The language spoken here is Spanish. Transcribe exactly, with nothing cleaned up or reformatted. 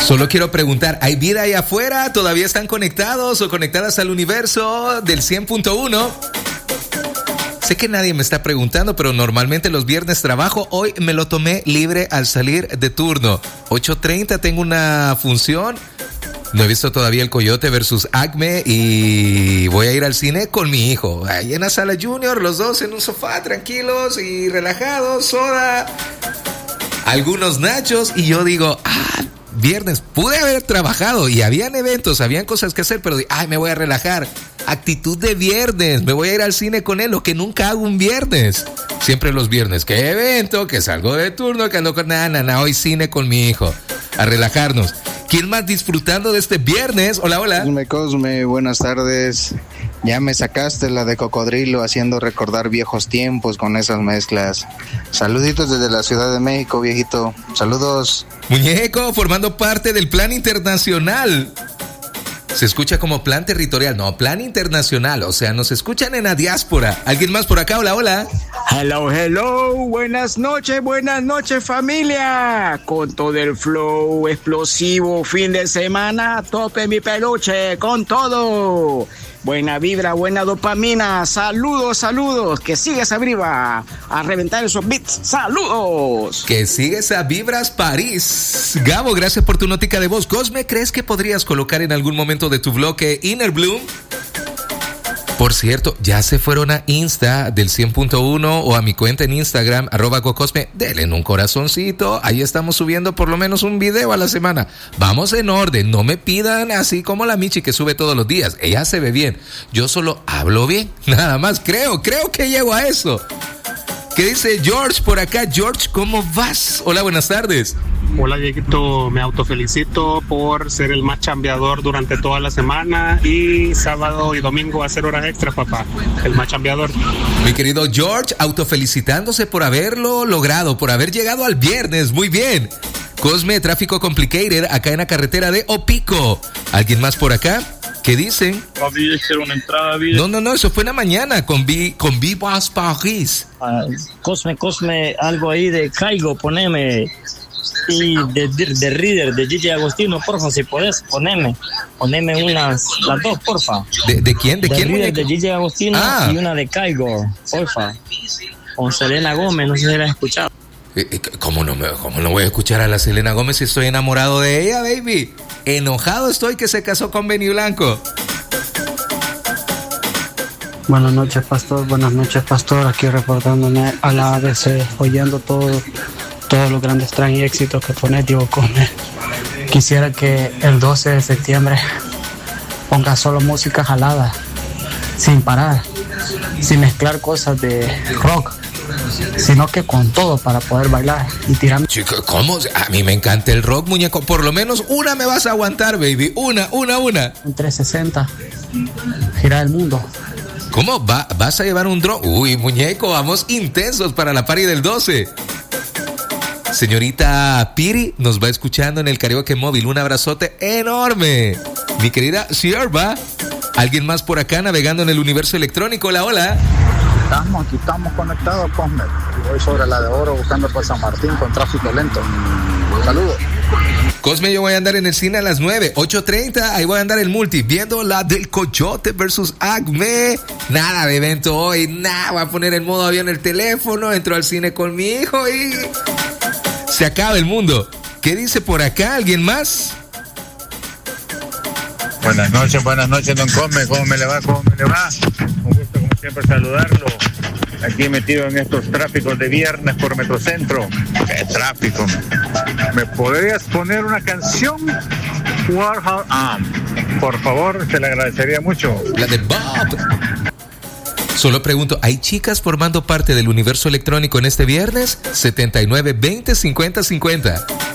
Solo quiero preguntar, ¿hay vida ahí afuera? ¿Todavía están conectados o conectadas al universo del cien punto uno? Sé que nadie me está preguntando, pero normalmente los viernes trabajo. Hoy me lo tomé libre al salir de turno. ocho treinta tengo una función. No he visto todavía El Coyote versus Acme y voy a ir al cine con mi hijo. Ahí en la sala junior, los dos en un sofá, tranquilos y relajados, soda, algunos nachos. Y yo digo, ah, viernes, pude haber trabajado y habían eventos, habían cosas que hacer, pero ay, me voy a relajar. Actitud de viernes, me voy a ir al cine con él, lo que nunca hago un viernes. Siempre los viernes, ¿qué evento? Que salgo de turno, que ando con nada, nada, hoy cine con mi hijo, a relajarnos. ¿Quién más disfrutando de este viernes? Hola, hola. Cosme, Cosme, buenas tardes. Ya me sacaste la de Cocodrilo haciendo recordar viejos tiempos con esas mezclas. Saluditos desde la Ciudad de México, viejito. Saludos. Muñeco, formando parte del plan internacional. Se escucha como plan territorial, no, plan internacional, o sea, nos escuchan en la diáspora. ¿Alguien más por acá? Hola, hola. Hello, hello, buenas noches, buenas noches familia. Con todo el flow explosivo, fin de semana, tope mi peluche, con todo. Buena vibra, buena dopamina, saludos, saludos, que sigues arriba, a reventar esos beats, saludos. Que sigues a Vibras París. Gabo, gracias por tu notica de voz. Cosme, ¿crees que podrías colocar en algún momento de tu bloque Inner Bloom? Por cierto, ya se fueron a Insta del cien punto uno o a mi cuenta en Instagram, arroba Cocosme, denle un corazoncito, ahí estamos subiendo por lo menos un video a la semana. Vamos en orden, no me pidan así como la Michi que sube todos los días, ella se ve bien, yo solo hablo bien, nada más, creo, creo que llego a eso. ¿Qué dice George por acá? George, ¿cómo vas? Hola, buenas tardes. Hola, Dieguito, me autofelicito por ser el más chambeador durante toda la semana y sábado y domingo hacer horas extras, papá, el más chambeador. Mi querido George, autofelicitándose por haberlo logrado, por haber llegado al viernes, muy bien. Cosme, tráfico complicated acá en la carretera de Opico. ¿Alguien más por acá? ¿Qué dicen? Una entrada, no, no, no, eso fue en la mañana con, Vi, con Vivas París. Uh, Cosme, Cosme, algo ahí de Caigo, poneme. Y de, de, de Reader, de Gigi Agostino, porfa, si podés, poneme. Poneme unas, las dos, porfa. ¿De, de quién? ¿De, de quién? Reader, de Gigi Agostino ah. y una de Caigo, porfa. Con Selena Gómez, no sé si la has escuchado. ¿Cómo no, me, ¿Cómo no voy a escuchar a la Selena Gómez si estoy enamorado de ella, baby? Enojado estoy que se casó con Benny Blanco. Buenas noches, pastor. Buenas noches, pastor. Aquí reportándome a la A D C, oyendo todo, todos los grandes trans y éxitos que pone Diego Cosme. Quisiera que el doce de septiembre ponga solo música jalada, sin parar, sin mezclar cosas de rock, sino que con todo para poder bailar y tirar. Chico, ¿cómo? A mí me encanta el rock, muñeco. Por lo menos una me vas a aguantar, baby. Una, una, una. Un trescientos sesenta. Girar el mundo. ¿Cómo? ¿Va, ¿Vas a llevar un dron? Uy, muñeco, vamos intensos para la party del doce. Señorita Piri nos va escuchando en el karaoke móvil. Un abrazote enorme. Mi querida Sierva. ¿Alguien más por acá navegando en el universo electrónico? Hola, hola. Estamos, aquí estamos conectados, Cosme. Voy sobre la de Oro buscando por San Martín con tráfico lento. Saludos. Cosme, yo voy a andar en el cine a las nueve, ocho treinta, ahí voy a andar en multi, viendo la del Coyote versus Acme. Nada de evento hoy, nada, voy a poner en modo avión el teléfono, entro al cine con mi hijo y se acaba el mundo. ¿Qué dice por acá? ¿Alguien más? Buenas noches, buenas noches, don Cosme. ¿Cómo me le va? ¿Cómo me le va? Un gusto, como siempre, saludarlo. Aquí metido en estos tráficos de viernes por Metrocentro. ¡Qué tráfico! ¿Me podrías poner una canción? Warhol Am. Por favor, te la agradecería mucho. La de Bob. Solo pregunto, ¿hay chicas formando parte del universo electrónico en este viernes? setenta y nueve veinte cincuenta cincuenta.